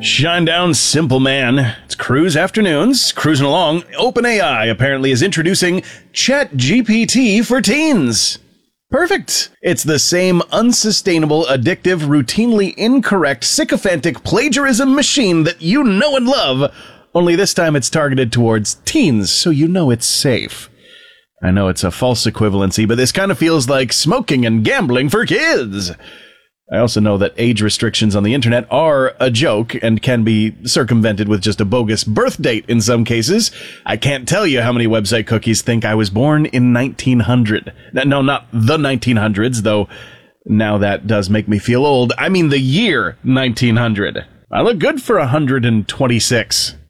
Shine down, simple man. It's Cruise Afternoons, cruising along. OpenAI apparently is introducing ChatGPT for teens. Perfect. It's the same unsustainable, addictive, routinely incorrect, sycophantic plagiarism machine that you know and love, only this time it's targeted towards teens, so you know it's safe. I know it's a false equivalency, but this kind of feels like smoking and gambling for kids. I also know that age restrictions on the internet are a joke and can be circumvented with just a bogus birth date in some cases. I can't tell you how many website cookies think I was born in 1900. No, not the 1900s, though now that does make me feel old. I mean the year 1900. I look good for 126.